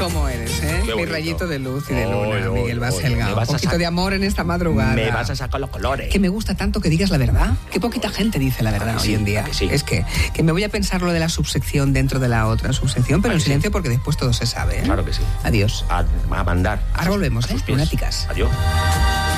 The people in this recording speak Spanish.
¿Cómo eres, eh? Mi rayito de luz y de luna, Miguel Baselga. Un poquito de amor en esta madrugada. Me vas a sacar los colores. Que me gusta tanto que digas la verdad. Qué poquita gente dice la verdad hoy en día. Sí. Es que me voy a pensar lo de la subsección dentro de la otra subsección, pero en silencio porque después todo se sabe. Claro que sí. Adiós. A mandar. Ahora volvemos, a sus pies. lunáticas. Adiós.